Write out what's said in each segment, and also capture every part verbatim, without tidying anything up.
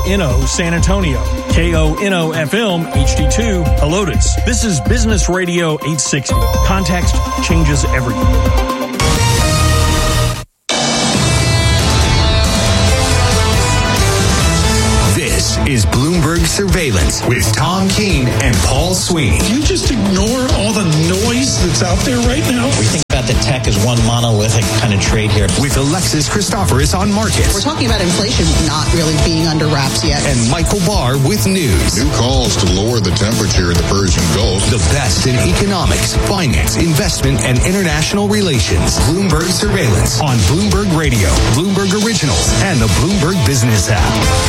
N O San Antonio, K O N O F M H D two Helotes. This is Business Radio eight sixty. Context changes everything. Is Bloomberg Surveillance with Tom Keene and Paul Sweeney. You just ignore all the noise that's out there right now. We think about the tech as one monolithic kind of trade here. With Alexis Christoforous on markets. We're talking about inflation not really being under wraps yet. And Michael Barr with news. New calls to lower the temperature in the Persian Gulf. The best in economics, finance, investment, and international relations. Bloomberg Surveillance on Bloomberg Radio, Bloomberg Originals, and the Bloomberg Business app.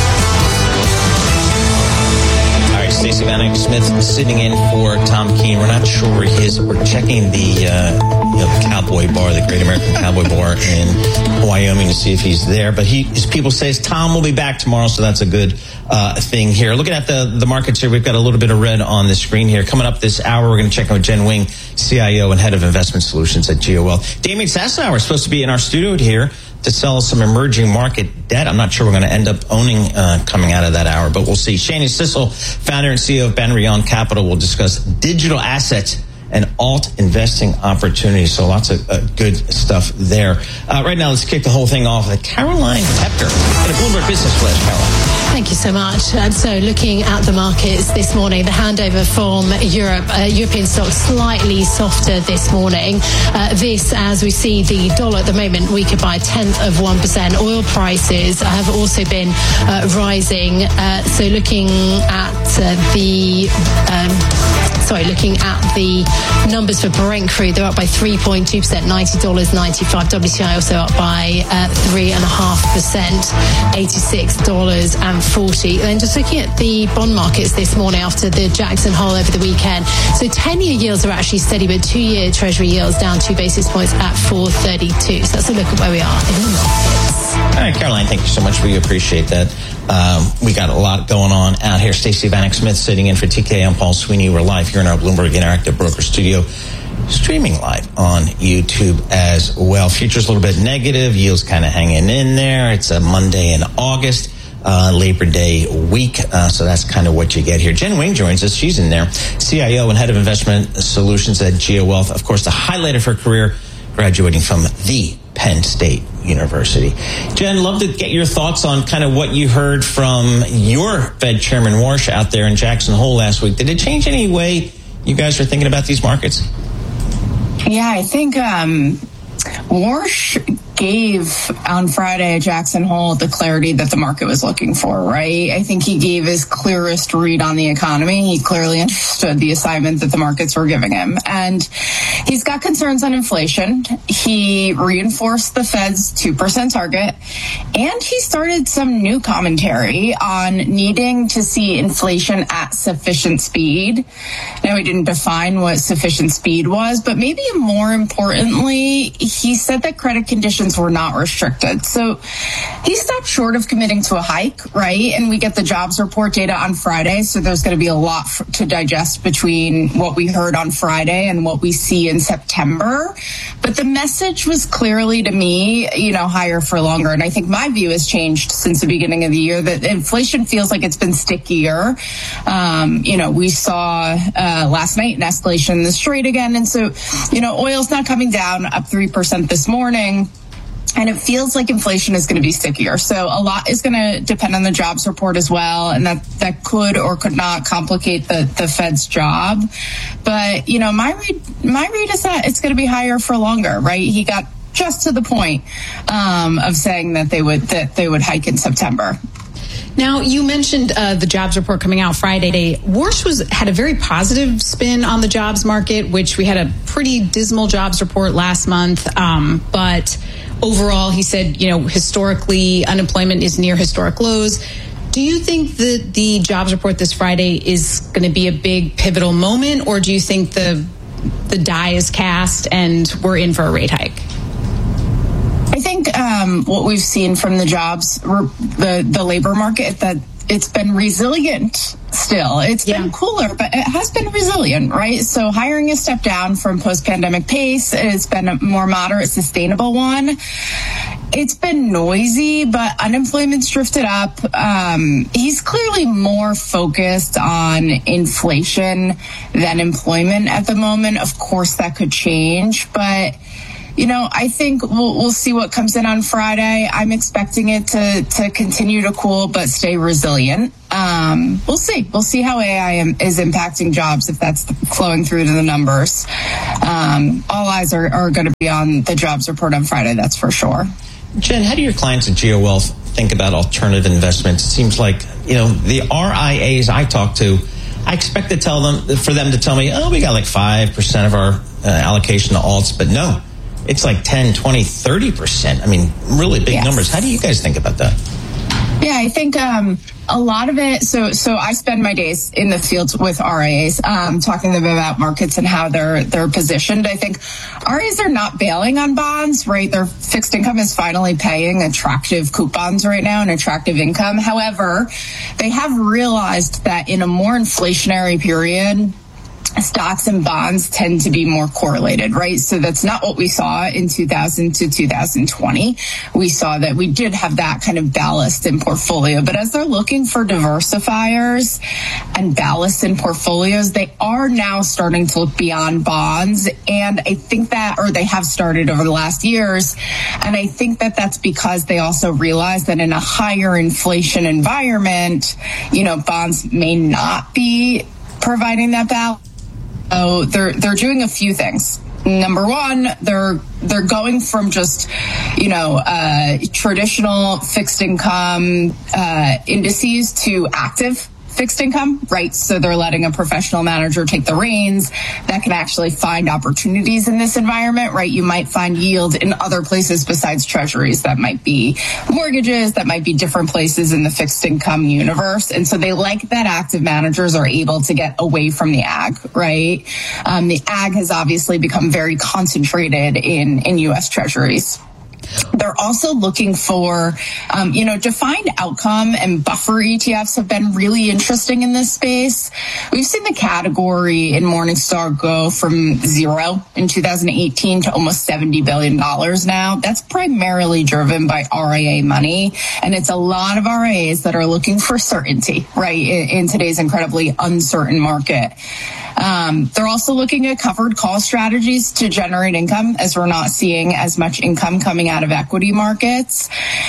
Stacey Vanek Smith sitting in for Tom Keene. We're not sure where he is. We're checking the, uh, you know, the Cowboy Bar, the Great American Cowboy Bar in Wyoming to see if he's there. But he, his people say Tom will be back tomorrow, so that's a good uh, thing here. Looking at the, the markets here, we've got a little bit of red on the screen here. Coming up this hour, we're going to check in with Jen Wing, C I O and Head of Investment Solutions at GeoWealth. Damian Sassenauer is supposed to be in our studio here to sell some emerging market debt. I'm not sure we're going to end up owning uh, coming out of that hour, but we'll see. Shani Sissel, founder and C E O of Ben Rion Capital, will discuss digital assets and alt investing opportunities. So lots of uh, good stuff there. Uh, right now, let's kick the whole thing off with Caroline Hepker in a Bloomberg Business Flash. Caroline. Thank you so much. And so looking at the markets this morning, the handover from Europe, uh, European stocks slightly softer this morning. Uh, this, as we see the dollar at the moment weaker by a tenth of one percent. Oil prices have also been uh, rising. Uh, so looking at uh, the... Um, Sorry, looking at the numbers for Brent crude, they're up by three point two percent, ninety dollars and ninety-five cents. W T I also up by uh, three point five percent, eighty-six dollars and forty cents. Then just looking at the bond markets this morning after the Jackson Hole over the weekend. So ten-year yields are actually steady, but two-year Treasury yields down two basis points at four thirty-two. So that's a look at where we are in the markets. All right, Caroline, thank you so much. We appreciate that. Um, we got a lot going on out here. Stacey Vanek Smith sitting in for T K. I'm Paul Sweeney. We're live here in our Bloomberg Interactive Broker Studio, streaming live on YouTube as well. Futures a little bit negative. Yields kind of hanging in there. It's a Monday in August, uh, Labor Day week. Uh, so that's kind of what you get here. Jen Wing joins us. She's in there. C I O and Head of Investment Solutions at GeoWealth. Of course, the highlight of her career, graduating from the Penn State University. Jen, love to get your thoughts on kind of what you heard from your Fed Chairman Warsh out there in Jackson Hole last week. Did it change any way you guys are thinking about these markets? Yeah, I think um, Warsh gave on Friday at Jackson Hole the clarity that the market was looking for, right? I think he gave his clearest read on the economy. He clearly understood the assignment that the markets were giving him. And he's got concerns on inflation. He reinforced the Fed's two percent target. And he started some new commentary on needing to see inflation at sufficient speed. Now, he didn't define what sufficient speed was, but maybe more importantly, he said that credit conditions were not restricted. So he stopped short of committing to a hike, right? And we get the jobs report data on Friday. So there's going to be a lot f- to digest between what we heard on Friday and what we see in September. But the message was clearly to me, you know, higher for longer. And I think my view has changed since the beginning of the year that inflation feels like it's been stickier. Um, you know, we saw uh, last night an escalation in the Strait again. And so, you know, oil's not coming down, up three percent this morning. And it feels like inflation is going to be stickier. So a lot is going to depend on the jobs report as well. And that, that could or could not complicate the, the Fed's job. But, you know, my read, my read is that it's going to be higher for longer, right? He got just to the point um, of saying that they would that they would hike in September. Now, you mentioned uh, the jobs report coming out Friday. Warsh was had a very positive spin on the jobs market, which we had a pretty dismal jobs report last month. Um, but overall, he said, you know, historically, unemployment is near historic lows. Do you think that the jobs report this Friday is going to be a big pivotal moment, or do you think the the die is cast and we're in for a rate hike? I think um, what we've seen from the jobs, the, the labor market, that it's been resilient still. It's yeah. been cooler, but it has been resilient, right? So hiring a step down from post-pandemic pace. It's been a more moderate, sustainable one. It's been noisy, but unemployment's drifted up. Um, he's clearly more focused on inflation than employment at the moment. Of course, that could change, but you know, I think we'll, we'll see what comes in on Friday. I'm expecting it to, to continue to cool, but stay resilient. Um, we'll see. We'll see how A I is impacting jobs, if that's flowing through to the numbers. Um, all eyes are, are going to be on the jobs report on Friday, that's for sure. Jen, how do your clients at GeoWealth think about alternative investments? It seems like, you know, the R I As I talk to, I expect to tell them, for them to tell me, oh, we got like five percent of our uh, allocation to alts, but no. It's like ten, twenty, thirty percent. I mean, really big yes. numbers. How do you guys think about that? Yeah, I think um, a lot of it. So, so I spend my days in the field with R I As, um, talking to them about markets and how they're they're positioned. I think R I As are not bailing on bonds, right? Their fixed income is finally paying attractive coupons right now and attractive income. However, they have realized that in a more inflationary period, stocks and bonds tend to be more correlated, right? So that's not what we saw in two thousand to two thousand twenty. We saw that we did have that kind of ballast in portfolio, but as they're looking for diversifiers and ballast in portfolios, they are now starting to look beyond bonds. And I think that, or they have started over the last years. And I think that that's because they also realize that in a higher inflation environment, you know, bonds may not be providing that balance. So they're they're doing a few things. Number one, they're they're going from just, you know, uh, traditional fixed income uh, indices to active fixed income, right? So they're letting a professional manager take the reins that can actually find opportunities in this environment, right? You might find yield in other places besides treasuries. That might be mortgages, that might be different places in the fixed income universe. And so they like that active managers are able to get away from the ag, right? Um, the ag has obviously become very concentrated in, in U S treasuries. They're also looking for, um, you know, defined outcome and buffer E T Fs have been really interesting in this space. We've seen the category in Morningstar go from zero in two thousand eighteen to almost seventy billion dollars now. That's primarily driven by R I A money. And it's a lot of R I As that are looking for certainty, right, in, in today's incredibly uncertain market. Um, they're also looking at covered call strategies to generate income, as we're not seeing as much income coming out of equity markets.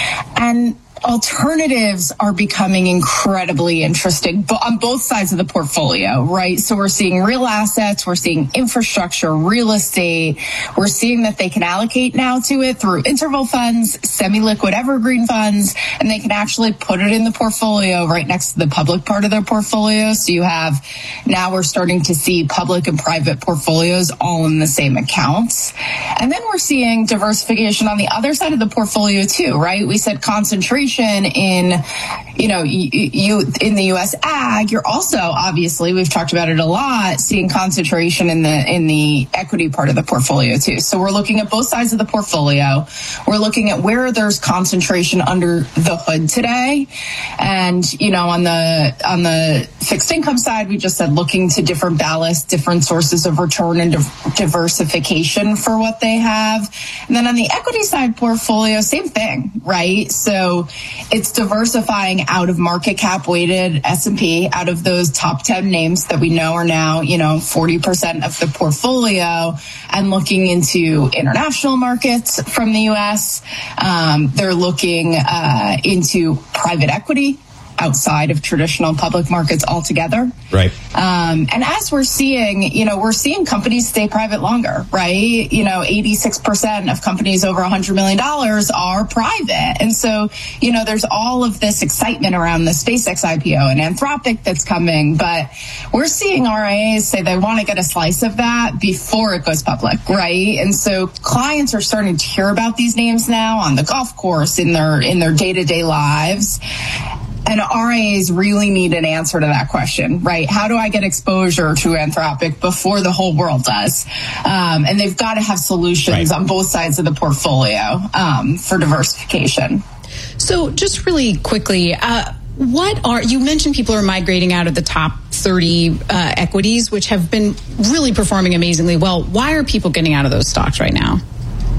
And alternatives are becoming incredibly interesting on both sides of the portfolio, right? So we're seeing real assets, we're seeing infrastructure, real estate. We're seeing that they can allocate now to it through interval funds, semi-liquid evergreen funds, and they can actually put it in the portfolio right next to the public part of their portfolio. So you have, now we're starting to see public and private portfolios all in the same accounts. And then we're seeing diversification on the other side of the portfolio too, right? We said concentration in, you know, you, you in the U S ag. You're also, obviously, we've talked about it a lot, seeing concentration in the in the equity part of the portfolio too. So we're looking at both sides of the portfolio. We're looking at where there's concentration under the hood today, and you know, on the on the fixed income side, we just said looking to different ballast, different sources of return and diversification for what they have. And then on the equity side portfolio, same thing, right? So it's diversifying out of market cap weighted S and P, out of those top ten names that we know are now, you know, forty percent of the portfolio, and looking into international markets from the U S. Um, they're looking uh, into private equity outside of traditional public markets altogether. Right. Um, and as we're seeing, you know, we're seeing companies stay private longer, right? You know, eighty-six percent of companies over one hundred million dollars are private. And so, you know, there's all of this excitement around the SpaceX I P O and Anthropic that's coming, but we're seeing R I As say they want to get a slice of that before it goes public, right? And so clients are starting to hear about these names now on the golf course, in their, in their day-to-day lives. And R I As really need an answer to that question, right? How do I get exposure to Anthropic before the whole world does? Um, and they've got to have solutions right on both sides of the portfolio um, for diversification. So just really quickly, uh, what are, you mentioned people are migrating out of the top thirty uh, equities, which have been really performing amazingly well. Why are people getting out of those stocks right now?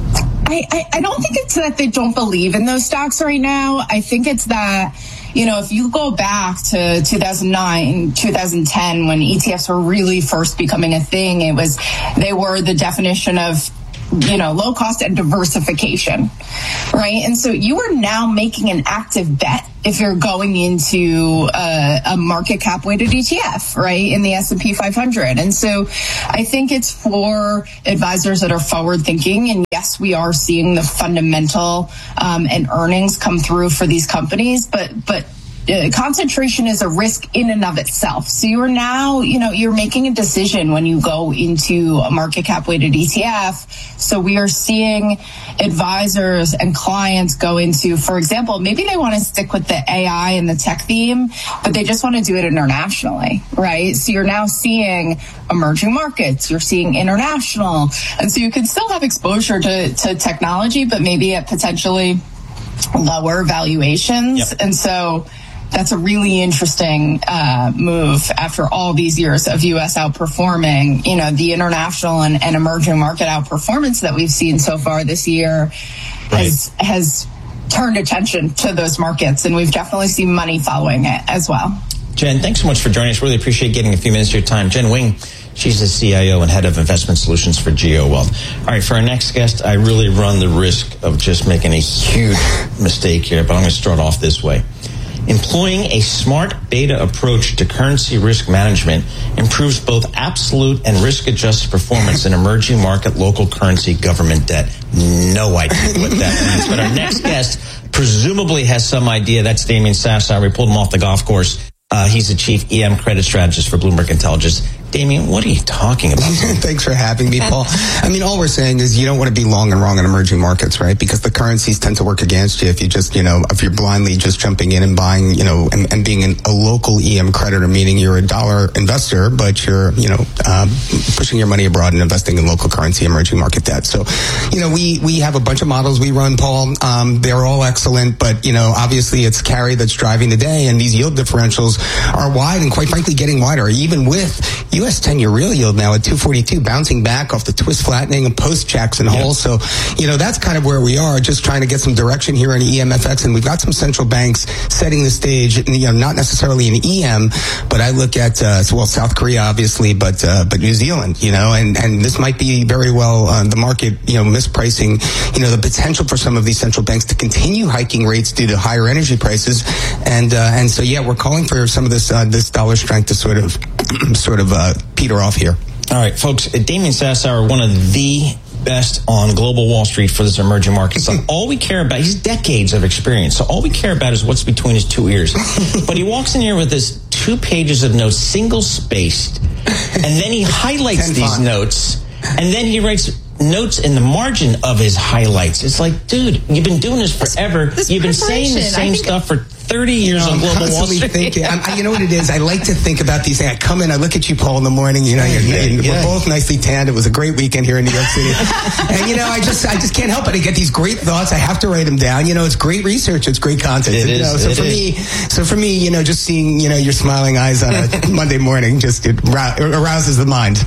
I, I, I don't think it's that they don't believe in those stocks right now. I think it's that, you know, if you go back to two thousand nine, two thousand ten, when E T Fs were really first becoming a thing, it was, they were the definition of, you know, low cost and diversification, right? And so you are now making an active bet if you're going into a, a market cap weighted E T F, right, in the S and P five hundred. And so I think it's for advisors that are forward thinking. And yes, we are seeing the fundamental um, and earnings come through for these companies, but but Uh, concentration is a risk in and of itself. So you are now, you know, you're making a decision when you go into a market cap weighted E T F. So we are seeing advisors and clients go into, for example, maybe they want to stick with the A I and the tech theme, but they just want to do it internationally, right? So you're now seeing emerging markets, you're seeing international. And so you can still have exposure to, to technology, but maybe at potentially lower valuations. Yep. And so that's a really interesting uh, move after all these years of U S outperforming. You know, the international and, and emerging market outperformance that we've seen so far this year right. has has turned attention to those markets, and we've definitely seen money following it as well. Jen, thanks so much for joining us. Really appreciate getting a few minutes of your time. Jen Wing, she's the C I O and head of investment solutions for GeoWealth. All right, for our next guest, I really run the risk of just making a huge mistake here, but I'm going to start off this way. Employing a smart beta approach to currency risk management improves both absolute and risk-adjusted performance in emerging market local currency government debt. No idea what that means. But our next guest presumably has some idea. That's Damien Sassower. We pulled him off the golf course. Uh, he's the chief E M credit strategist for Bloomberg Intelligence. Damien, what are you talking about? Thanks for having me, Paul. I mean, all we're saying is you don't want to be long and wrong in emerging markets, right? Because the currencies tend to work against you if you just, you know, if you're blindly just jumping in and buying, you know, and, and being an, a local E M creditor, meaning you're a dollar investor, but you're, you know, um, pushing your money abroad and investing in local currency emerging market debt. So, you know, we, we have a bunch of models we run, Paul. Um, they're all excellent, but, you know, obviously it's carry that's driving the day, and these yield differentials are wide and quite frankly getting wider, even with U S ten-year real yield now at two forty-two, bouncing back off the twist flattening and post-Jackson Hole. Yep. So, you know, that's kind of where we are, just trying to get some direction here in E M F X. And we've got some central banks setting the stage, you know, not necessarily in E M, but I look at, uh, well, South Korea, obviously, but uh, but New Zealand, you know, and, and this might be very well uh, the market, you know, mispricing, you know, the potential for some of these central banks to continue hiking rates due to higher energy prices. And, uh, and so, yeah, we're calling for some of this, uh, this dollar strength to sort of, sort of, uh, peter off here. All right, folks, Damien Sassower, one of the best on global Wall Street for this emerging market stuff. All we care about, he's decades of experience, so all we care about is what's between his two ears. But he walks in here with this two pages of notes, single-spaced, and then he highlights these font. notes, and then he writes notes in the margin of his highlights. It's like, dude, you've been doing this forever. This you've been saying the same stuff for thirty years you know, on global Wall Street. Thinking, I'm, you know what it is? I like to think about these things. I come in, I look at you, Paul, in the morning. You know, you're, yeah, you're, yeah. we're both nicely tanned. It was a great weekend here in New York City, and you know, I just, I just can't help it. I get these great thoughts. I have to write them down. You know, it's great research. It's great content. It you is. Know, so it for is. me, so for me, you know, just seeing, you know, your smiling eyes on a Monday morning just it arouses the mind.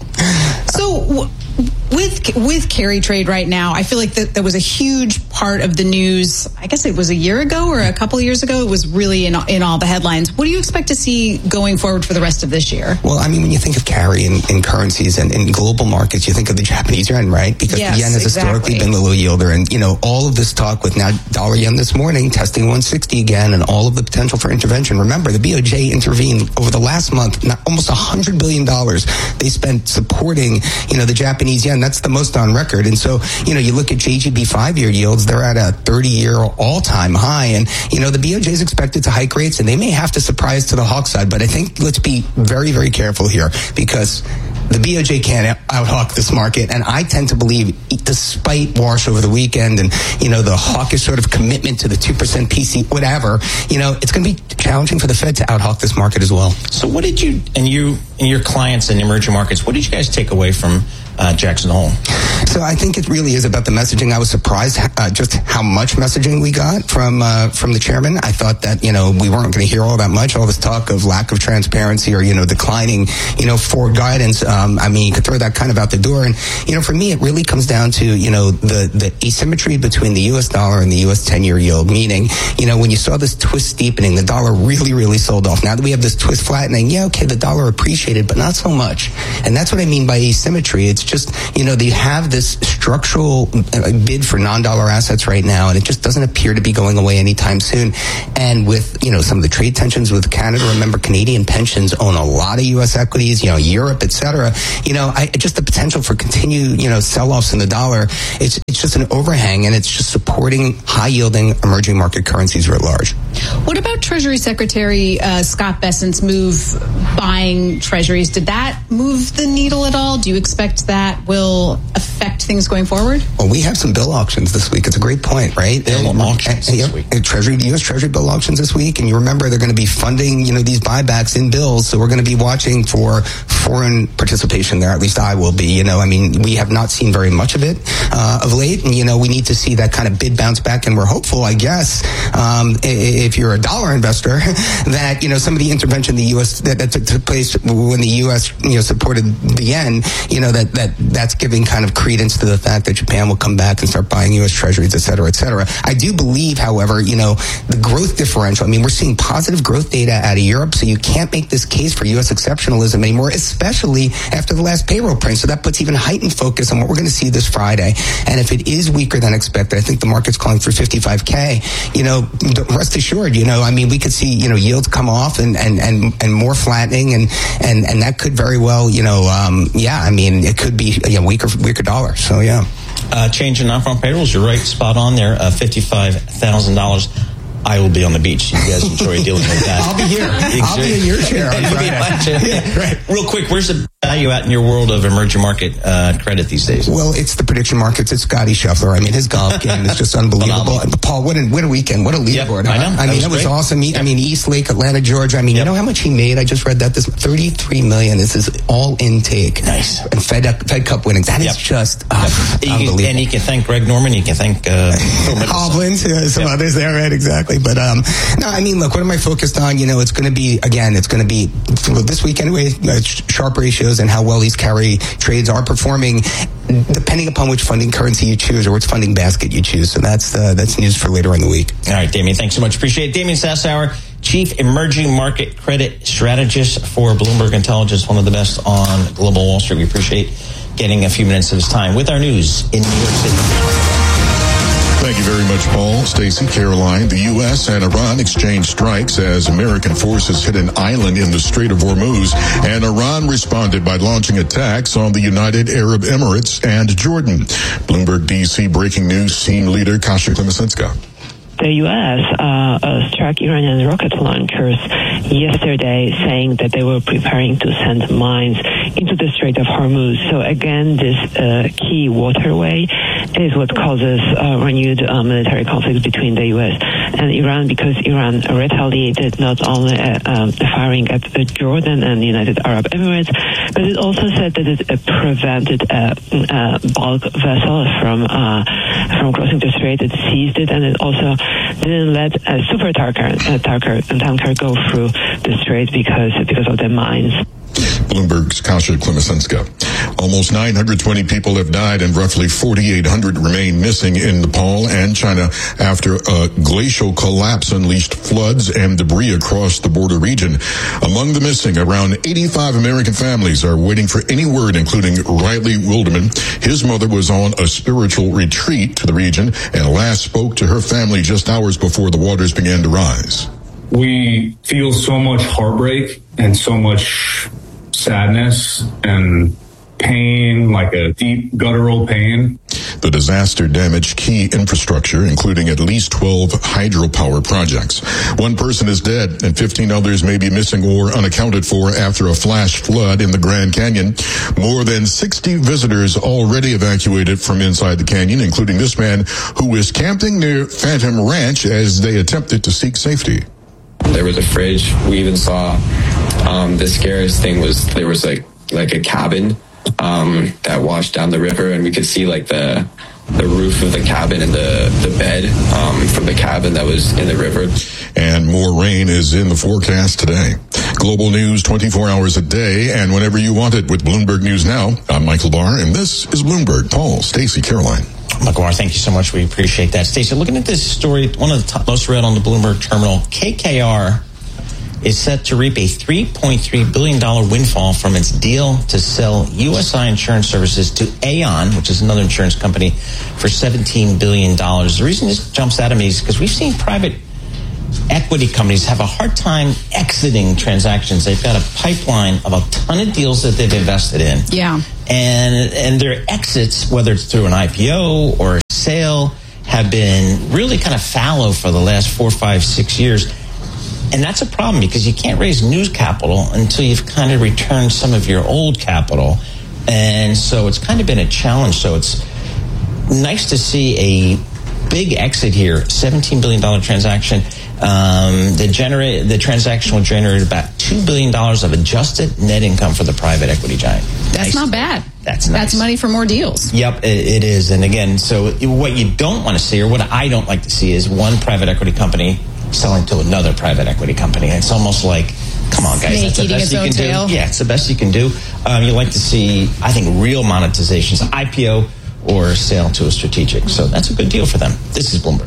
So. W- With with carry trade right now, I feel like that, that was a huge part of the news. I guess it was a year ago or a couple of years ago. It was really in in all the headlines. What do you expect to see going forward for the rest of this year? Well, I mean, when you think of carry in, in currencies and in global markets, you think of the Japanese yen, right? Because yes, the yen has exactly. historically been the low yielder. And, you know, all of this talk with now dollar yen this morning, testing one sixty again, and all of the potential for intervention. Remember, the B O J intervened over the last month, not, almost one hundred billion dollars they spent supporting, you know, the Japanese yen. That's the most on record. And so, you know, you look at J G B five-year yields, they're at a thirty-year all-time high. And, you know, the B O J is expected to hike rates, and they may have to surprise to the hawk side. But I think let's be very, very careful here, because the B O J can't out-hawk this market. And I tend to believe, despite Wash over the weekend and, you know, the hawkish sort of commitment to the two percent P C, whatever, you know, it's going to be challenging for the Fed to out-hawk this market as well. So what did you, and you, and your clients in emerging markets, what did you guys take away from uh, Jackson Hole? So I think it really is about the messaging. I was surprised uh, just how much messaging we got from uh, from the chairman. I thought that, you know, we weren't going to hear all that much, all this talk of lack of transparency or, you know, declining, you know, forward guidance. Um, I mean, you could throw that kind of out the door. And, you know, for me, it really comes down to, you know, the, the asymmetry between the U S dollar and the U S ten-year yield, meaning, you know, when you saw this twist steepening, the dollar really, really sold off. Now that we have this twist flattening, yeah, okay, the dollar appreciated, but not so much. And that's what I mean by asymmetry. It's just, you know, they have this structural bid for non-dollar assets right now, and it just doesn't appear to be going away anytime soon. And with, you know, some of the trade tensions with Canada, remember, Canadian pensions own a lot of U S equities, you know, Europe, et cetera. You know, I, just the potential for continued, you know, sell-offs in the dollar, it's, it's just an overhang, and it's just supporting high-yielding emerging market currencies writ large. What about Treasury Secretary uh, Scott Bessent's move buying treasuries? Did that move the needle at all? Do you expect that will affect things going forward? Well, we have some bill auctions this week. It's a great point, right? Bill and, auctions and, this yeah, week. Treasury, U S Treasury bill auctions this week, and you remember they're going to be funding, you know, these buybacks in bills, so we're going to be watching for foreign participation there. At least I will be. You know, I mean, we have not seen very much of it uh, of late, and, you know, we need to see that kind of bid bounce back, and we're hopeful, I guess, um, if you're a dollar investor, that, you know, some of the intervention the U S that, that took, took place when the U S, you know, supported the yen, you know, that, that that's giving kind of credence to the fact that Japan will come back and start buying U S Treasuries, et cetera, et cetera. I do believe, however, you know, the growth differential, I mean, we're seeing positive growth data out of Europe, so you can't make this case for U S exceptionalism anymore, especially after the last payroll print. So that puts even heightened focus on what we're going to see this Friday. And if it is weaker than expected, I think the market's calling for fifty-five K, you know, rest assured, you know, I mean, we could see, you know, yields come off and, and, and, and more flattening, and, and, and that could very well, you know, um, yeah, I mean, it could be a you know, weaker, weaker dollar. So, yeah. Uh, change in non-farm payrolls, you're right, spot on there, uh, fifty-five thousand dollars. I will be on the beach. You guys enjoy dealing with that. I'll be here. I'll be in your chair on Friday. Yeah, right. Real quick, where's the value at in your world of emerging market uh, credit these days? Well, it's the prediction markets. It's Scotty Scheffler. I mean, his golf game is just unbelievable. And Paul, what a, what a weekend. What a leaderboard. Yep, I know. I mean, that was, was awesome. He, yep. I mean, East Lake, Atlanta, Georgia. I mean, yep. You know how much he made? I just read that. This thirty-three million dollars. This is all intake. Nice. And Fed, Fed Cup winnings. That yep. is just uh, yep. unbelievable. Can, and you can thank Greg Norman. You can thank uh, Hovland, uh, some yep. others there, right? Exactly. But um, no, I mean, look, what am I focused on? You know, it's going to be, again, it's going to be, well, this week anyway, uh, sharp ratios and how well these carry trades are performing, depending upon which funding currency you choose or which funding basket you choose. So that's uh, that's news for later in the week. All right, Damien, thanks so much. Appreciate it. Damien Sassower, Chief Emerging Market Credit Strategist for Bloomberg Intelligence, one of the best on Global Wall Street. We appreciate getting a few minutes of his time with our news in New York City. Thank you very much, Paul. Stacey, Caroline. The U S and Iran exchanged strikes as American forces hit an island in the Strait of Hormuz, and Iran responded by launching attacks on the United Arab Emirates and Jordan. Bloomberg D C breaking news team leader Kasia Klemesinska. The U S uh, uh, struck Iranian rocket launchers yesterday, saying that they were preparing to send mines into the Strait of Hormuz. So again, this uh, key waterway is what causes uh, renewed uh, military conflict between the U S and Iran, because Iran retaliated not only uh, um, firing at uh, Jordan and the United Arab Emirates, but it also said that it uh, prevented a uh, uh, bulk vessel from uh, from crossing the strait. It seized it, and it also didn't let a super tanker, a tanker, a tanker go through the strait because because of the mines. Bloomberg's Kasia Klemesinska. Almost nine hundred twenty people have died and roughly forty-eight hundred remain missing in Nepal and China after a glacial collapse unleashed floods and debris across the border region. Among the missing, around eighty-five American families are waiting for any word, including Riley Wilderman. His mother was on a spiritual retreat to the region and last spoke to her family just hours before the waters began to rise. We feel so much heartbreak and so much sadness and pain, like a deep guttural pain. The disaster damaged key infrastructure, including at least twelve hydropower projects. One person is dead and fifteen others may be missing or unaccounted for after a flash flood in the Grand Canyon. More than sixty visitors already evacuated from inside the canyon, including this man who is camping near Phantom Ranch as they attempted to seek safety. There was a fridge. We even saw um, the scariest thing was there was like like a cabin um, that washed down the river, and we could see like the the roof of the cabin and the, the bed um, from the cabin that was in the river. And more rain is in the forecast today. Global news twenty-four hours a day and whenever you want it with Bloomberg News Now. I'm Michael Barr, and this is Bloomberg. Paul, Stacey, Caroline. Michael Barr, thank you so much. We appreciate that. Stacey, looking at this story, one of the top, most read on the Bloomberg terminal, K K R is set to reap a three point three billion dollars windfall from its deal to sell U S I Insurance Services to Aon, which is another insurance company, for seventeen billion dollars. The reason this jumps out at me is because we've seen private equity companies have a hard time exiting transactions. They've got a pipeline of a ton of deals that they've invested in. Yeah. And, and their exits, whether it's through an I P O or a sale, have been really kind of fallow for the last four, five, six years. And that's a problem because you can't raise new capital until you've kind of returned some of your old capital. And so it's kind of been a challenge. So it's nice to see a big exit here, seventeen billion dollars transaction. Um, the, generate, the transaction will generate about two billion dollars of adjusted net income for the private equity giant. That's nice. not bad. That's nice. That's money for more deals. Yep, it, it is. And again, so what you don't want to see, or what I don't like to see, is one private equity company selling to another private equity company. It's almost like, come on, guys, that's the best you can do. Yeah, it's the best you can do. Um, you like to see, I think, real monetizations, I P O or sale to a strategic. So that's a good deal for them. This is Bloomberg.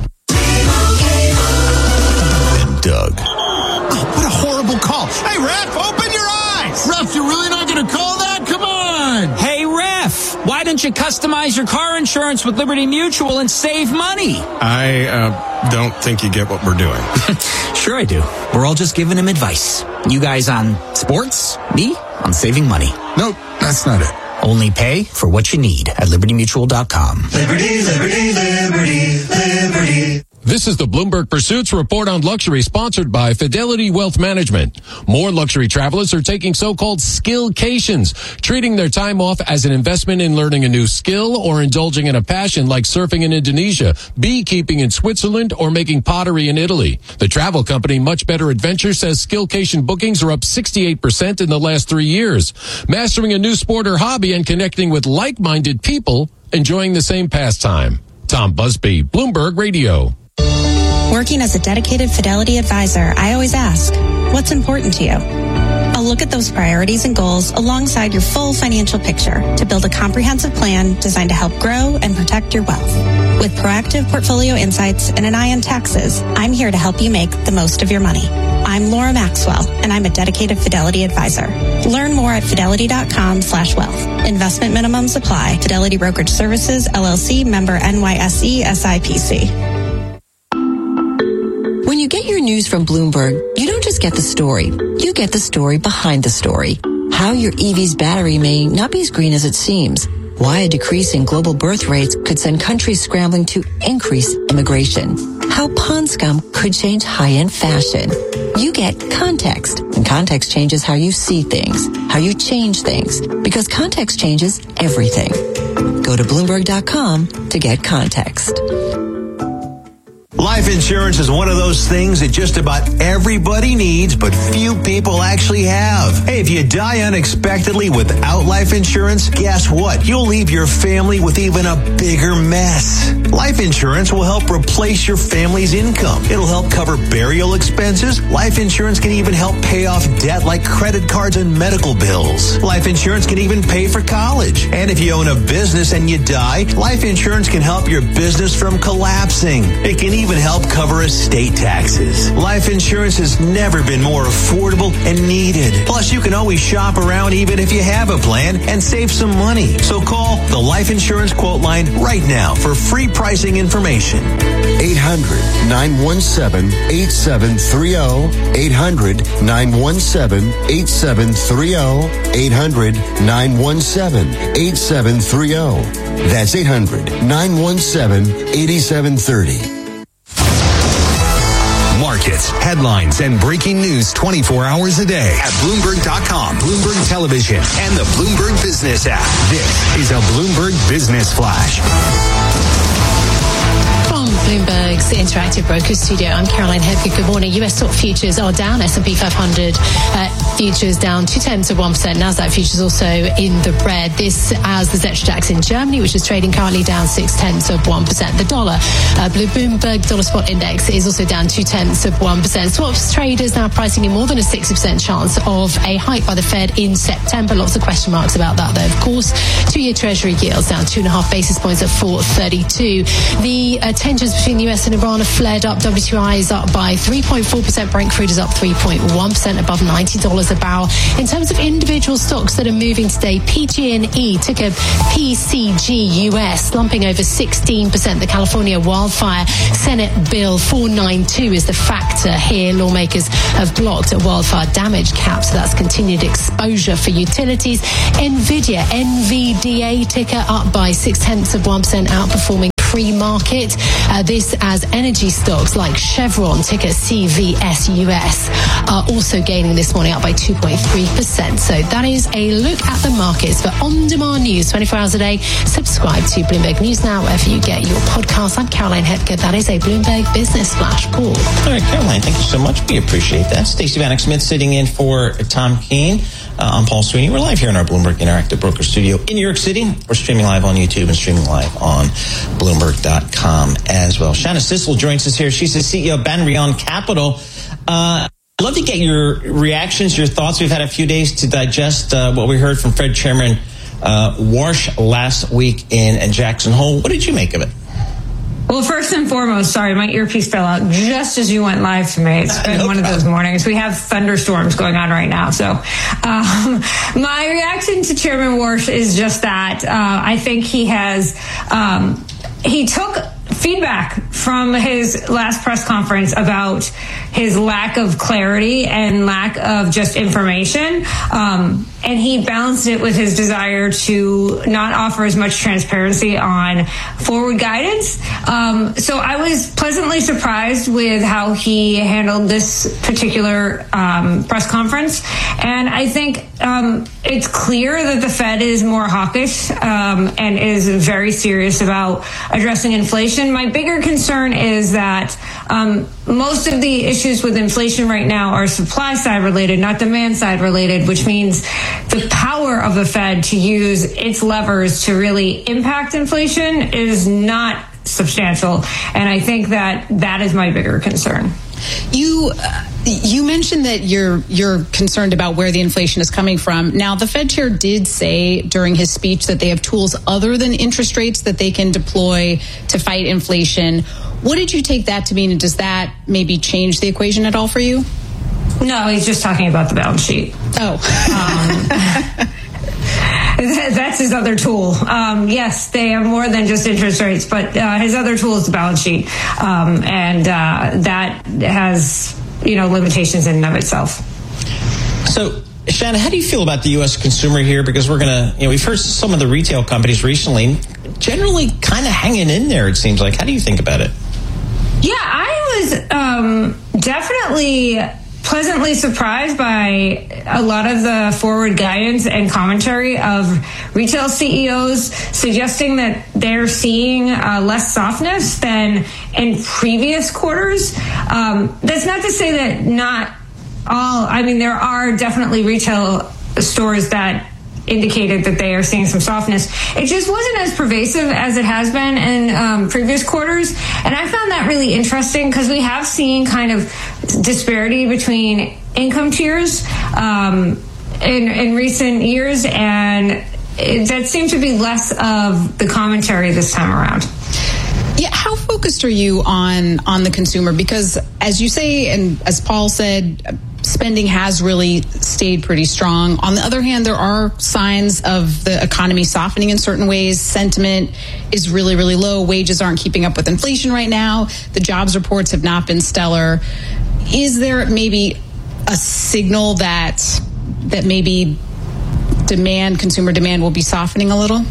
And Doug. Oh, what a horrible call. Hey, Ref, open your eyes. Ref, you're really not going to call that? Come on. Hey, Ref, why don't you customize your car insurance with Liberty Mutual and save money? I uh, don't think you get what we're doing. Sure I do. We're all just giving him advice. You guys on sports, me on saving money. Nope, that's not it. Only pay for what you need at liberty mutual dot com. Liberty, liberty, liberty, liberty. This is the Bloomberg Pursuits Report on Luxury, sponsored by Fidelity Wealth Management. More luxury travelers are taking so-called skillcations, treating their time off as an investment in learning a new skill or indulging in a passion like surfing in Indonesia, beekeeping in Switzerland, or making pottery in Italy. The travel company Much Better Adventure says skillcation bookings are up sixty-eight percent in the last three years. Mastering a new sport or hobby and connecting with like-minded people enjoying the same pastime. Tom Busby, Bloomberg Radio. Working as a dedicated Fidelity advisor, I always ask, what's important to you? I'll look at those priorities and goals alongside your full financial picture to build a comprehensive plan designed to help grow and protect your wealth. With proactive portfolio insights and an eye on taxes, I'm here to help you make the most of your money. I'm Laura Maxwell, and I'm a dedicated Fidelity advisor. Learn more at fidelity.com slash wealth. Investment minimums apply. Fidelity Brokerage Services, L L C, member N Y S E, S I P C. When you get your news from Bloomberg, you don't just get the story. You get the story behind the story. How your E V's battery may not be as green as it seems. Why a decrease in global birth rates could send countries scrambling to increase immigration. How pond scum could change high-end fashion. You get context, and context changes how you see things, how you change things, because context changes everything. Go to Bloomberg dot com to get context. Life insurance is one of those things that just about everybody needs, but few people actually have. Hey, if you die unexpectedly without life insurance, guess what? You'll leave your family with even a bigger mess. Life insurance will help replace your family's income. It'll help cover burial expenses. Life insurance can even help pay off debt like credit cards and medical bills. Life insurance can even pay for college. And if you own a business and you die, life insurance can help your business from collapsing. It can even help cover estate taxes. Life insurance has never been more affordable and needed. Plus, you can always shop around even if you have a plan and save some money. So call the Life Insurance Quote Line right now for free pricing information. eight hundred, nine one seven, eight seven three zero. eight hundred, nine one seven, eight seven three zero. eight hundred, nine one seven, eight seven three zero. That's eight hundred, nine one seven, eight seven three zero. Markets, headlines, and breaking news twenty-four hours a day at Bloomberg dot com, Bloomberg Television, and the Bloomberg Business app. This is a Bloomberg Business Flash. From Bloomberg's Interactive Brokers Studio. I'm Caroline Hebke. Good morning. U S stock futures are down. S and P five hundred uh, futures down two tenths of one percent. Nasdaq futures also in the red. This as the Xetra DAX in Germany, which is trading currently down six tenths of one percent. The dollar, uh, Blue Bloomberg Dollar Spot Index is also down two tenths of one percent. Swaps traders now pricing in more than a sixty percent chance of a hike by the Fed in September. Lots of question marks about that, though. Of course, two-year Treasury yields down two and a half basis points at four thirty-two. The uh, tensions between the U S and Iran have flared up. W T I is up by three point four percent. Brent crude is up three point one percent, above ninety dollars a barrel. In terms of individual stocks that are moving today, P G and E took a P C G U S, slumping over sixteen percent. The California wildfire Senate Bill four ninety-two is the factor here. Lawmakers have blocked a wildfire damage cap, so that's continued exposure for utilities. NVIDIA, N V D A ticker up by six tenths of one percent, outperforming pre-market. Uh, this as energy stocks like Chevron, ticker C V S U S, are also gaining this morning, up by two point three percent. So that is a look at the markets. For on-demand news twenty-four hours a day, subscribe to Bloomberg News Now wherever you get your podcasts. I'm Caroline Hebke. That is a Bloomberg Business Flash. Paul. All right, Caroline, thank you so much. We appreciate that. Stacey Vanek Smith sitting in for Tom Keene. Uh, I'm Paul Sweeney. We're live here in our Bloomberg Interactive Broker Studio in New York City. We're streaming live on YouTube and streaming live on Bloomberg dot com as well. Shanna Sissel joins us here. She's the C E O of Banrion Capital. Uh, I'd love to get your reactions, your thoughts. We've had a few days to digest uh, what we heard from Fed Chairman uh, Warsh last week in, in Jackson Hole. What did you make of it? Well, first and foremost, sorry, my earpiece fell out just as you went live to me. It's been one of those mornings. We have thunderstorms going on right now. So um, my reaction to Chairman Warsh is just that. Uh, I think he has, um, he took feedback from his last press conference about his lack of clarity and lack of just information. Um, and he balanced it with his desire to not offer as much transparency on forward guidance. Um, so I was pleasantly surprised with how he handled this particular um, press conference. And I think um, it's clear that the Fed is more hawkish um, and is very serious about addressing inflation. My bigger concern is that um, most of the issues with inflation right now are supply side related, not demand side related, which means the power of the Fed to use its levers to really impact inflation is not substantial. And I think that that is my bigger concern. You uh, you mentioned that you're you're concerned about where the inflation is coming from. Now, the Fed chair did say during his speech that they have tools other than interest rates that they can deploy to fight inflation. What did you take that to mean? And does that maybe change the equation at all for you? No, he's just talking about the balance sheet. Oh. Um, That's his other tool. Um, yes, they have more than just interest rates, but uh, his other tool is the balance sheet. Um, and uh, that has, you know, limitations in and of itself. So, Shannon, how do you feel about the U S consumer here? Because we're going to, you know, we've heard some of the retail companies recently generally kind of hanging in there, it seems like. How do you think about it? Yeah, I was um, definitely pleasantly surprised by a lot of the forward guidance and commentary of retail C E Os suggesting that they're seeing uh, less softness than in previous quarters. Um, that's not to say that not all, I mean, there are definitely retail stores that indicated that they are seeing some softness. It just wasn't as pervasive as it has been in um, previous quarters. And I found that really interesting because we have seen kind of disparity between income tiers um, in, in recent years. And it, that seemed to be less of the commentary this time around. Yeah, how focused are you on on the consumer? Because as you say, and as Paul said, spending has really stayed pretty strong. On the other hand, there are signs of the economy softening in certain ways. Sentiment is really, really low. Wages aren't keeping up with inflation right now. The jobs reports have not been stellar. Is there maybe a signal that that maybe demand, consumer demand, will be softening a little?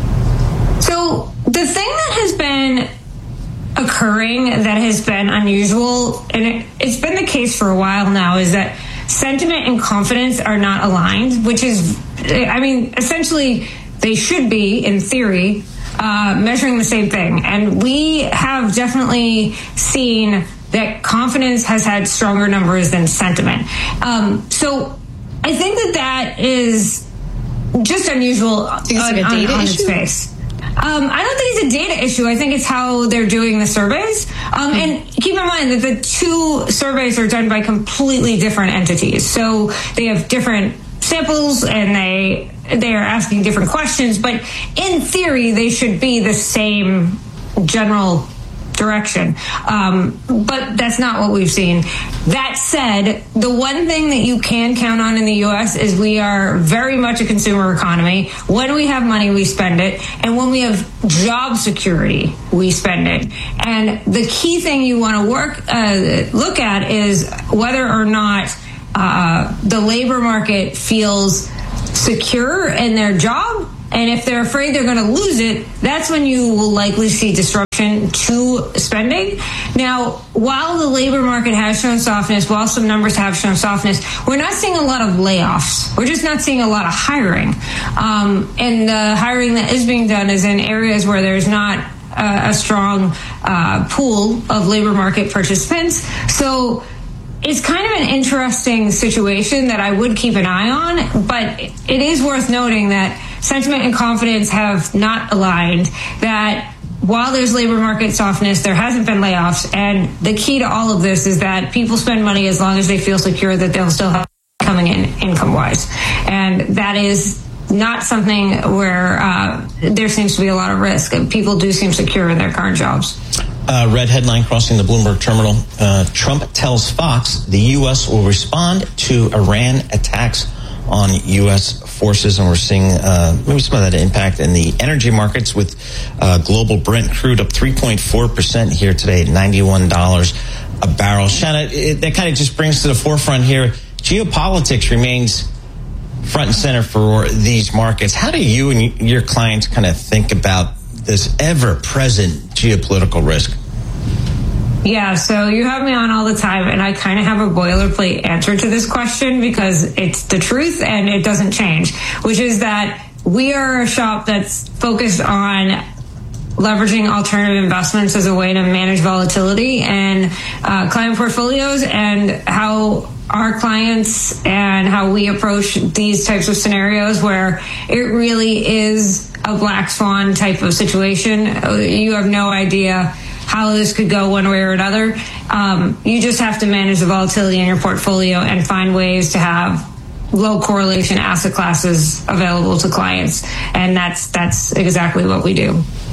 So the thing that has been occurring that has been unusual, and it, it's been the case for a while now, is that sentiment and confidence are not aligned, which is, I mean, essentially they should be in theory. uh, measuring the same thing. And we have definitely seen that confidence has had stronger numbers than sentiment. Um, so I think that that is just unusual on, like a data on, on issue? its face. Um, I don't think it's a data issue. I think it's how they're doing the surveys. Um, and keep in mind that the two surveys are done by completely different entities. So they have different samples and they they are asking different questions. But in theory, they should be the same general direction. Um, but that's not what we've seen. That said, the one thing that you can count on in the U S is we are very much a consumer economy. When we have money, we spend it. And when we have job security, we spend it. And the key thing you want to work, uh, look at is whether or not uh, the labor market feels secure in their job. And if they're afraid they're going to lose it, that's when you will likely see disruption to spending. Now, while the labor market has shown softness, while some numbers have shown softness, we're not seeing a lot of layoffs. We're just not seeing a lot of hiring. Um, and the hiring that is being done is in areas where there's not uh, a strong uh, pool of labor market participants. So it's kind of an interesting situation that I would keep an eye on, but it is worth noting that sentiment and confidence have not aligned, that while there's labor market softness, there hasn't been layoffs. And the key to all of this is that people spend money as long as they feel secure that they'll still have coming in income-wise. And that is not something where uh, there seems to be a lot of risk. People do seem secure in their current jobs. Uh, red headline crossing the Bloomberg terminal. Uh, Trump tells Fox the U S will respond to Iran attacks on U S forces, and we're seeing uh, maybe some of that impact in the energy markets with uh, global Brent crude up three point four percent here today at ninety-one dollars a barrel. Shanna, it, that kind of just brings to the forefront here, geopolitics remains front and center for these markets. How do you and your clients kind of think about this ever-present geopolitical risk? Yeah, so you have me on all the time, and I kind of have a boilerplate answer to this question because it's the truth and it doesn't change, which is that we are a shop that's focused on leveraging alternative investments as a way to manage volatility and uh, client portfolios, and how our clients and how we approach these types of scenarios where it really is a black swan type of situation. You have no idea how this could go one way or another. Um, you just have to manage the volatility in your portfolio and find ways to have low correlation asset classes available to clients. And that's that's exactly what we do.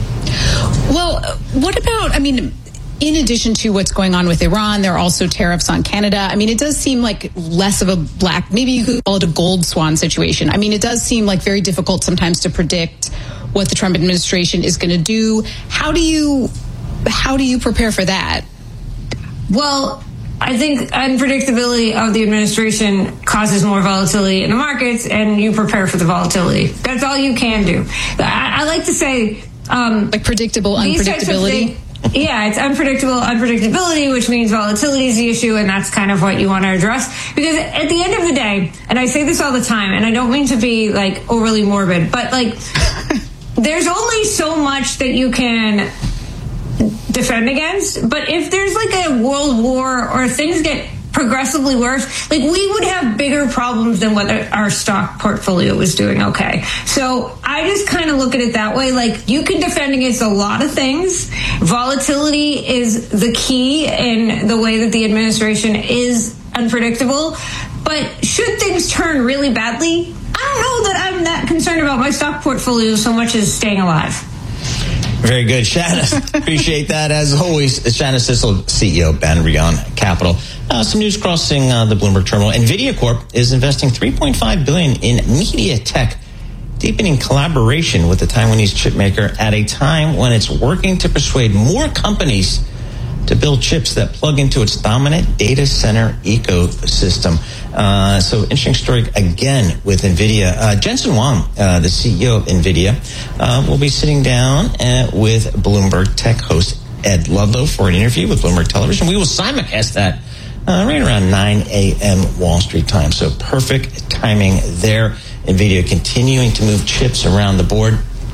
Well, what about, I mean, in addition to what's going on with Iran, there are also tariffs on Canada. I mean, it does seem like less of a black, maybe you could call it a gold swan situation. I mean, it does seem like very difficult sometimes to predict what the Trump administration is going to do. How do you, how do you prepare for that? Well, I think unpredictability of the administration causes more volatility in the markets, and you prepare for the volatility. That's all you can do. I, I like to say, um, like predictable unpredictability. Yeah, it's unpredictable unpredictability, which means volatility is the issue, and that's kind of what you want to address. Because at the end of the day, and I say this all the time, and I don't mean to be like overly morbid, but like there's only so much that you can defend against. But if there's like a world war or things get progressively worse, like we would have bigger problems than what our stock portfolio was doing. Okay. So I just kind of look at it that way. Like you can defend against a lot of things. Volatility is the key in the way that the administration is unpredictable. But should things turn really badly, I don't know that I'm that concerned about my stock portfolio so much as staying alive. Very good, Shanna. Appreciate that. As always, Shanna Sissel, C E O, Banrion Capital. Uh, some news crossing uh, the Bloomberg terminal. NVIDIA Corp is investing three point five billion dollars in MediaTek, deepening collaboration with the Taiwanese chipmaker at a time when it's working to persuade more companies to build chips that plug into its dominant data center ecosystem. Uh, so interesting story again with NVIDIA. Uh, Jensen Huang, uh, the C E O of NVIDIA, uh, will be sitting down uh, with Bloomberg Tech host Ed Ludlow for an interview with Bloomberg Television. We will simulcast that uh, right around nine a.m. Wall Street time. So perfect timing there. NVIDIA continuing to move chips around the board.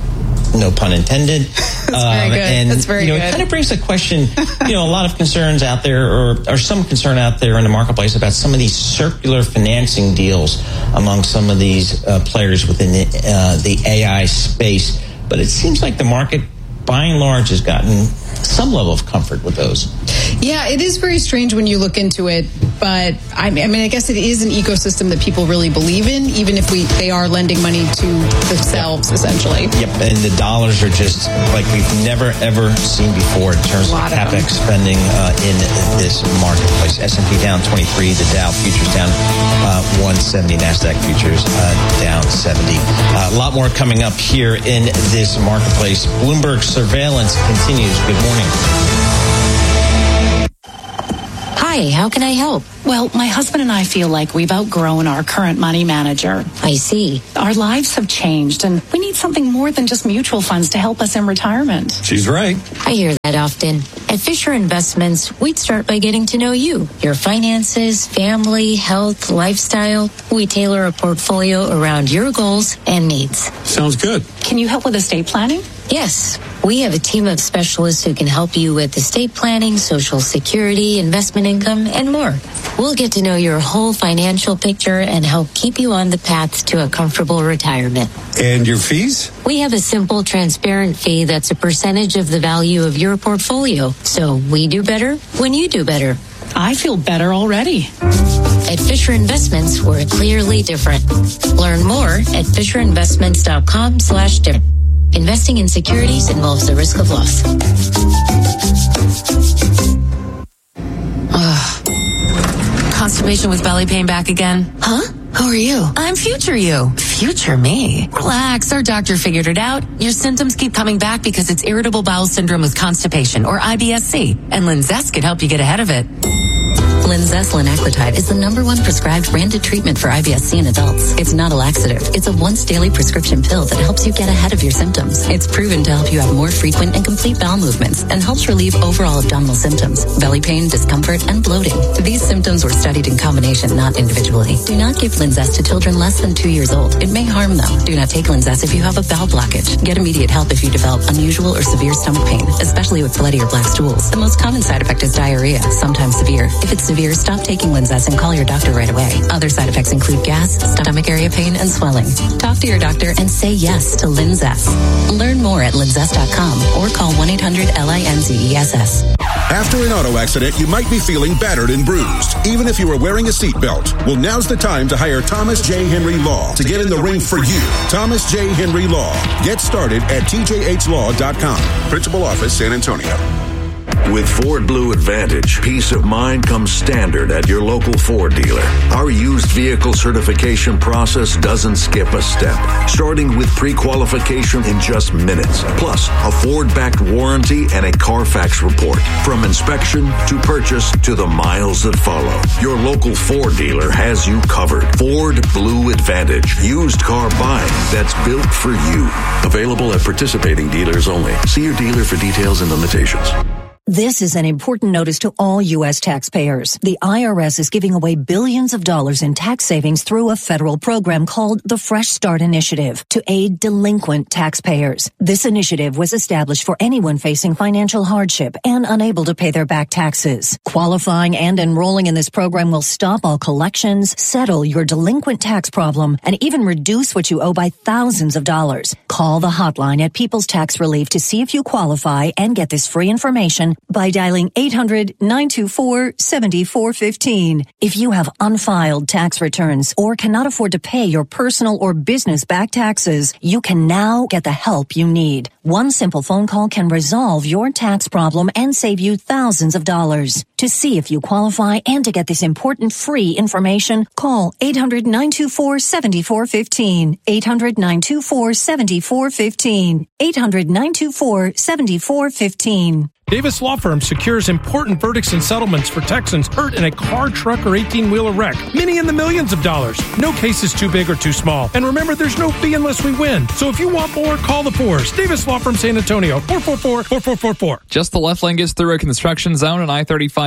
no pun intended. That's very good. And, That's very you know, good. It kind of brings the question, you know, a lot of concerns out there, or, or some concern out there in the marketplace about some of these circular financing deals among some of these uh, players within the, uh, the A I space. But it seems like the market, by and large, has gotten some level of comfort with those. Yeah, it is very strange when you look into it, but I mean, I mean, I guess it is an ecosystem that people really believe in, even if we they are lending money to themselves, yep. essentially. Yep, and the dollars are just like we've never, ever seen before in terms of CapEx spending uh, in this marketplace. S and P down twenty-three, the Dow futures down uh, one seventy, NASDAQ futures uh, down seventy. Uh, a lot more coming up here in this marketplace. Bloomberg surveillance continues. Good morning. Hi, how can I help? Well, my husband and I feel like we've outgrown our current money manager. I see. Our lives have changed, and we need something more than just mutual funds to help us in retirement. She's right. I hear that often. At Fisher Investments, we'd start by getting to know you, your finances, family, health, lifestyle. We tailor a portfolio around your goals and needs. Sounds good. Can you help with estate planning? Yes. We have a team of specialists who can help you with estate planning, Social Security, investment income, and more. We'll get to know your whole financial picture and help keep you on the path to a comfortable retirement. And your fees? We have a simple, transparent fee that's a percentage of the value of your portfolio. So we do better when you do better. I feel better already. At Fisher Investments, we're clearly different. Learn more at fisherinvestments.com slash different. Investing in securities involves the risk of loss. Ugh. Constipation with belly pain back again? Huh? Who are you? I'm Future You. Future me? Relax, our doctor figured it out. Your symptoms keep coming back because it's irritable bowel syndrome with constipation, or I B S C, and Linzess could help you get ahead of it. Linzess linaclotide is the number one prescribed branded treatment for I B S C in adults. It's not a laxative. It's a once daily prescription pill that helps you get ahead of your symptoms. It's proven to help you have more frequent and complete bowel movements and helps relieve overall abdominal symptoms, belly pain, discomfort, and bloating. These symptoms were studied in combination, not individually. Do not give Linzess to children less than two years old. It may harm them. Do not take Linzess if you have a bowel blockage. Get immediate help if you develop unusual or severe stomach pain, especially with bloody or black stools. The most common side effect is diarrhea, sometimes severe. If it's severe, stop taking Linzess and call your doctor right away. Other side effects include gas, stomach area pain, and swelling. Talk to your doctor and say yes to Linzess. Learn more at linzess dot com or call one eight hundred L I N Z E S S. After an auto accident, you might be feeling battered and bruised, even if you are wearing a seatbelt. Well, now's the time to hire Thomas J. Henry Law to get in the ring for you. Thomas J. Henry Law. Get started at T J H law dot com. Principal Office, San Antonio. With Ford Blue Advantage, peace of mind comes standard at your local Ford dealer. Our used vehicle certification process doesn't skip a step, starting with pre-qualification in just minutes, plus a Ford-backed warranty and a Carfax report. From inspection to purchase to the miles that follow, your local Ford dealer has you covered. Ford Blue Advantage, used car buying that's built for you. Available at participating dealers only. See your dealer for details and limitations. This is an important notice to all U S taxpayers. The I R S is giving away billions of dollars in tax savings through a federal program called the Fresh Start Initiative to aid delinquent taxpayers. This initiative was established for anyone facing financial hardship and unable to pay their back taxes. Qualifying and enrolling in this program will stop all collections, settle your delinquent tax problem, and even reduce what you owe by thousands of dollars. Call the hotline at People's Tax Relief to see if you qualify and get this free information by dialing eight hundred, nine two four, seven four one five. If you have unfiled tax returns or cannot afford to pay your personal or business back taxes, you can now get the help you need. One simple phone call can resolve your tax problem and save you thousands of dollars. To see if you qualify and to get this important free information, call eight hundred, nine two four, seven four one five, eight hundred, nine two four, seven four one five, eight hundred, nine two four, seven four one five. Davis Law Firm secures important verdicts and settlements for Texans hurt in a car, truck, or eighteen-wheeler wreck. Many in the millions of dollars. No case is too big or too small. And remember, there's no fee unless we win. So if you want more, call the Fours. Davis Law Firm San Antonio, four four four, four four four four. Just the left lane gets through a construction zone on I thirty-five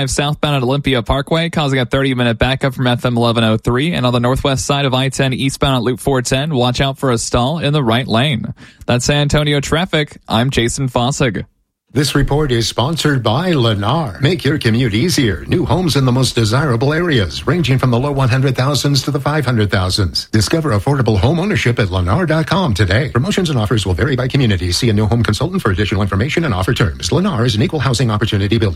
ninety-five southbound at Olympia Parkway, causing a thirty-minute backup from F M eleven oh three. And on the northwest side of I ten eastbound at Loop four ten, watch out for a stall in the right lane. That's San Antonio traffic. I'm Jason Fossig. This report is sponsored by Lennar. Make your commute easier. New homes in the most desirable areas, ranging from the low one hundred thousands to the five hundred thousands. Discover affordable home ownership at Lennar dot com today. Promotions and offers will vary by community. See a new home consultant for additional information and offer terms. Lennar is an equal housing opportunity builder.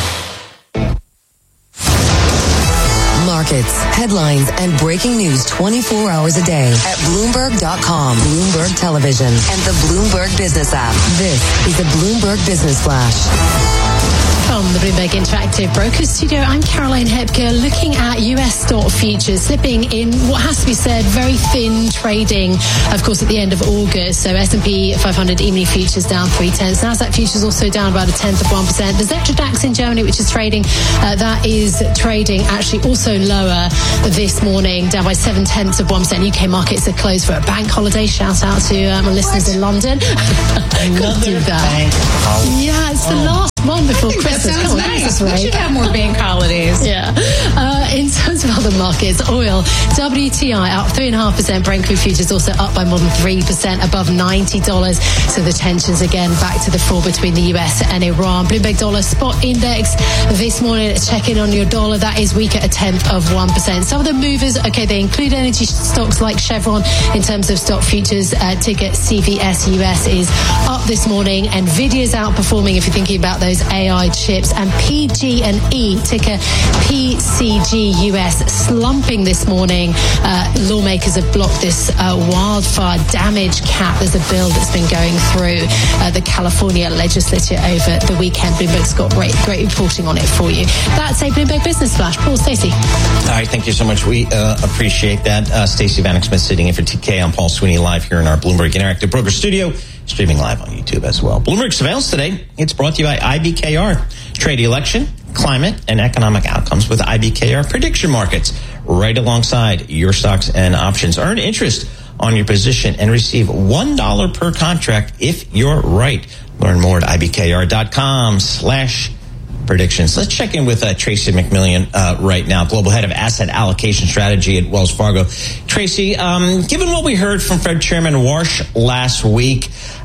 Markets, headlines, and breaking news twenty-four hours a day at Bloomberg dot com, Bloomberg Television, and the Bloomberg Business app. This is the Bloomberg Business Flash. From the Bloomberg Interactive Broker Studio, I'm Caroline Hepker, looking at U S stock futures slipping in what has to be said very thin trading, of course, at the end of August. So S and P five hundred E-mini futures down three tenths. Nasdaq futures also down about a tenth of one percent. The Xetra DAX in Germany, which is trading, uh, that is trading actually also lower this morning, down by seven tenths of one percent. U K markets are closed for a bank holiday. Shout out to uh, my listeners what? in London. Couldn't do that. Yeah, it's the oh. last one before Christmas. That sounds nice. We should have more bank holidays. Yeah. Uh, in terms of other markets, oil, W T I up three point five percent. Brent crude futures also up by more than three percent, above ninety dollars. So the tensions again back to the floor between the U S and Iran. Bloomberg Dollar Spot Index this morning, let's check in on your dollar. That is weak at a tenth of one percent. Some of the movers, okay, they include energy stocks like Chevron in terms of stock futures. Uh, ticker C V S U S is up this morning. Nvidia's outperforming if you're thinking about those A I chips. And P G and E, ticker P C G U S, slumping this morning. Uh, lawmakers have blocked this uh, wildfire damage cap. There's a bill that's been going through uh, the California legislature over the weekend. Bloomberg's got great, great reporting on it for you. That's a Bloomberg Business Flash. Paul, Stacey. All right, thank you so much. We uh, appreciate that. Uh, Stacey Vanek Smith sitting in for T K. I'm Paul Sweeney, live here in our Bloomberg Interactive Broker Studio, streaming live on YouTube as well. Bloomberg Surveillance today, it's brought to you by I B K R. Trade election, climate, and economic outcomes with I B K R prediction markets right alongside your stocks and options. Earn interest on your position and receive one dollar per contract if you're right. Learn more at ibkr.com slash predictions. Let's check in with uh, Tracy McMillian uh, right now, Global Head of Asset Allocation Strategy at Wells Fargo. Tracy, um, given what we heard from Fed Chairman Warsh last week,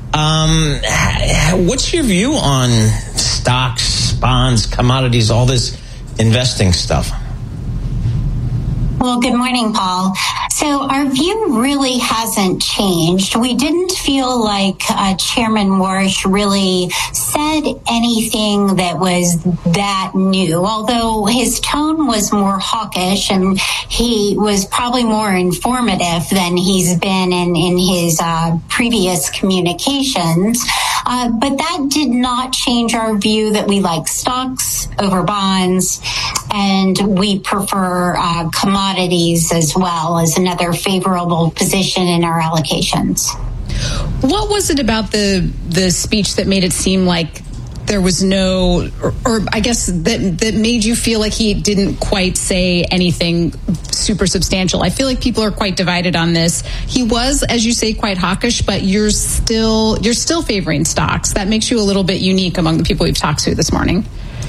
um, what's your view on stocks, bonds, commodities, all this investing stuff? Well, good morning, Paul. So our view really hasn't changed. We didn't feel like uh, Chairman Warsh really said anything that was that new, although his tone was more hawkish and he was probably more informative than he's been in, in his uh, previous communications. Uh, but that did not change our view that we like stocks over bonds, and we prefer uh, commodities as well as another favorable position in our allocations. What was it about the the speech that made it seem like there was no, or, or I guess that that made you feel like he didn't quite say anything super substantial? I feel like people are quite divided on this. He was, as you say, quite hawkish, but you're still you're still favoring stocks. That makes you a little bit unique among the people we've talked to this morning.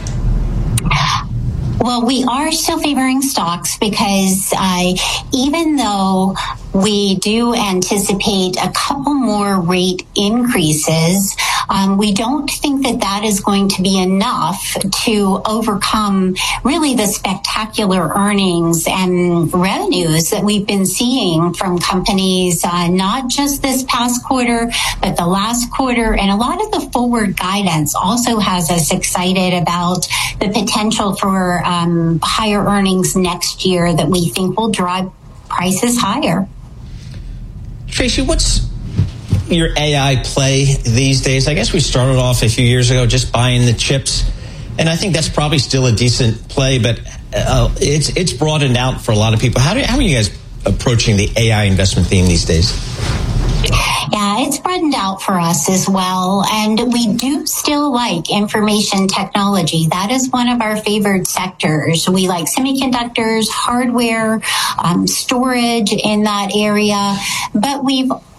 Well, we are still favoring stocks because uh, even though we do anticipate a couple more rate increases, um, we don't think that that is going to be enough to overcome really the spectacular earnings and revenues that we've been seeing from companies, uh, not just this past quarter, but the last quarter. And a lot of the forward guidance also has us excited about the potential for um, higher earnings next year that we think will drive prices higher. Tracy, what's your A I play these days? I guess we started off a few years ago just buying the chips, and I think that's probably still a decent play, but uh, it's it's broadened out for a lot of people. How do how are you guys approaching the A I investment theme these days? Yeah, it's broadened out for us as well. And we do still like information technology. That is one of our favored sectors. We like semiconductors, hardware, um, storage in that area. But we've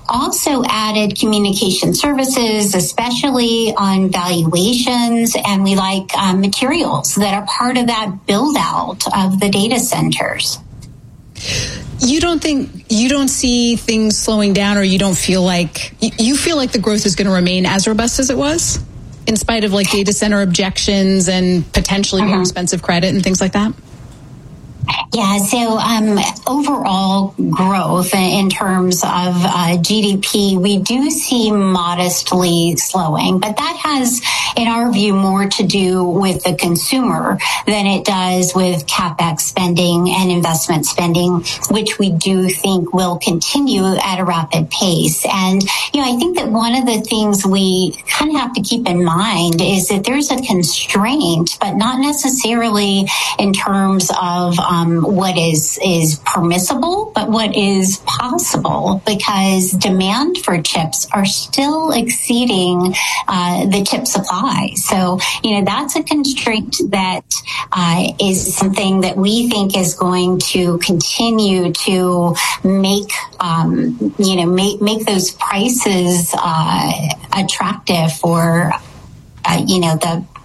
also added communication services, especially on valuations, and we like um, materials that are part of that build out of the data centers. You don't think, you don't see things slowing down, or you don't feel like, you feel like the growth is going to remain as robust as it was, in spite of like data center objections and potentially more uh-huh. expensive credit and things like that? Yeah, so um, overall growth in terms of uh, G D P, we do see modestly slowing, but that has, in our view, more to do with the consumer than it does with CapEx spending and investment spending, which we do think will continue at a rapid pace. And, you know, I think that one of the things we kind of have to keep in mind is that there's a constraint, but not necessarily in terms of um, what is is permissible, but what is possible, because demand for chips are still exceeding uh, the chip supply. So, you know, that's a constraint that uh, is something that we think is going to continue to make, um, you know, make make those prices uh, attractive for, uh, you know, the